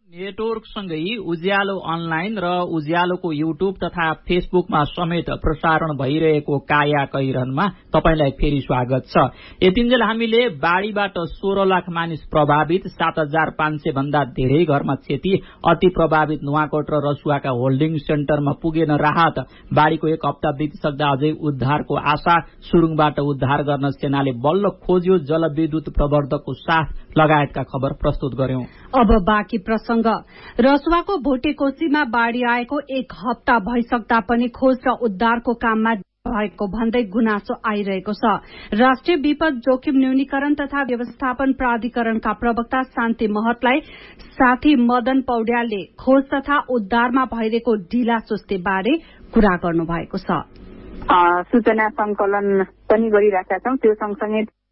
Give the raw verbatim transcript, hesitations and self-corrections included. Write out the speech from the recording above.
नेटवर्कसँगै उज्यालो online र उज्यालोको YouTube तथा फेसबुकमा समेत प्रसारण भइरहेको काया कैरनमा तपाईलाई फेरि स्वागत छ। यतिन्जेल हामीले बाढीबाट सोह्र लाख मानिस प्रभावित, सात हजार पाँच सय भन्दा धेरै घरमा क्षति, अति प्रभावित नुवाकोट र रसुवाका होल्डिङ सेन्टरमा पुगेन राहत, बाढीको एक हप्ता बितिसक्दा अझै उद्धारको आशा, सुरुङबाट उद्धार गर्न सेनाले बल्ल खोज्यो जलविद्युत प्रवर्धकको साथ लगायतका खबर प्रस्तुत गर्यौं। अब बाँकी प्रसंग। रसुवाको भोटेकोशीमा बाढ़ी आएको एक हप्ता भइसक्दा पनि खोज र उद्धारको काममा भएको भन्दै गुनासो आइरहेको छ। राष्ट्रिय विपद जोखिम न्यूनीकरण तथा व्यवस्थापन प्राधिकरणका प्रवक्ता शान्ति महतलाई साथी मदन पौड्यालले खोज तथा उद्धारमा भइरहेको ढिला सुस्ती बारे कुरा गर्नु भएको छ। सूचना संकलन पनि गरिरहेका छौं। त्यो सँगसँगै